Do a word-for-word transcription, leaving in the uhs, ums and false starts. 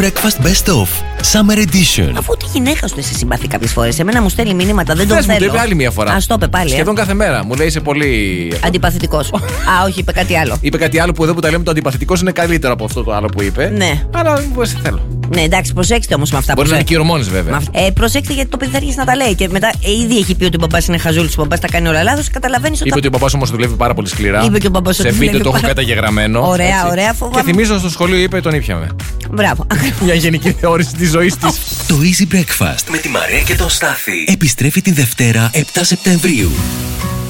Breakfast Best Of Summer Edition. Αφού τη γυναίκα σου εσύ συμπαθεί κάποιες φορές. Εμένα μου στέλνει μηνύματα, δεν τον Θες, θέλω. μου το είπε άλλη μια φορά. Ας το είπε πάλι. Σχεδόν ε. κάθε μέρα. Μου λέει είσαι πολύ. Αντιπαθητικός. Α, όχι, είπε κάτι άλλο. Είπε κάτι άλλο που εδώ που τα λέμε το αντιπαθητικός είναι καλύτερο από αυτό το άλλο που είπε. Ναι. Αλλά μου σε θέλω. Ναι, εντάξει, προσέξτε όμως με αυτά Μπορεί που να είναι λέει. και ορμόνες βέβαια. Ε, προσέξτε γιατί το παιδί θα αρχίσει να τα λέει. Και μετά ε, ήδη έχει πει ότι ο μπαμπάς είναι χαζούλης, ο μπαμπάς τα κάνει όλα λάθος. Καταλαβαίνει ότι. Είπε ότι ο παπάς όμως δουλεύει πάρα πολύ σκληρά. Είπε και ο μπαμπάς σε ότι βίντεο δουλεύει το έχω πάρα- καταγεγραμμένο. Ωραία, έτσι. ωραία, φοβάμαι. Και θυμίζω στο σχολείο είπε τον ήπιαμε. Μπράβο. Μια γενική θεώρηση της ζωής της. Το Easy Breakfast με τη Μαρία και τον Στάθη επιστρέφει την Δευτέρα επτά Σεπτεμβρίου.